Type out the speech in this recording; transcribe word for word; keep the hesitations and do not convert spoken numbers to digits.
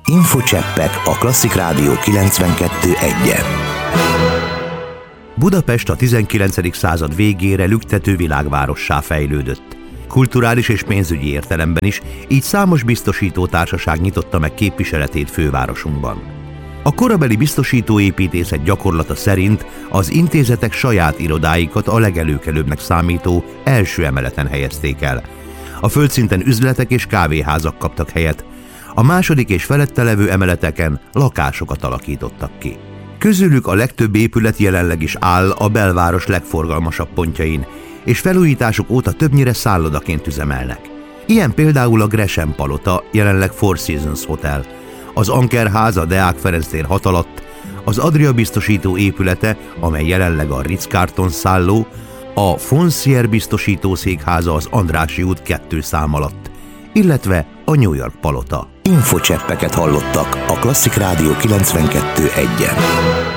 Infocseppek a Klasszik Rádió kilencvenkettő egyen. Budapest a tizenkilencedik század végére lüktető világvárossá fejlődött. Kulturális és pénzügyi értelemben is, így számos biztosítótársaság nyitotta meg képviseletét fővárosunkban. A korabeli biztosítóépítészet gyakorlata szerint az intézetek saját irodáikat a legelőkelőbbnek számító első emeleten helyezték el. A földszinten üzletek és kávéházak kaptak helyet, a második és felette levő emeleteken lakásokat alakítottak ki. Közülük a legtöbb épület jelenleg is áll a belváros legforgalmasabb pontjain, és felújításuk óta többnyire szállodaként üzemelnek. Ilyen például a Gresham Palota, jelenleg Four Seasons Hotel, az Ankerház a Deák Ferenc tér hat alatt, az Adria biztosító épülete, amely jelenleg a Ritz-Carlton szálló, a Foncier biztosító székháza az Andrássy út kettő szám alatt, illetve a New York Palota. Infocseppeket hallottak a Klasszik Rádió kilencvenkettő egyen.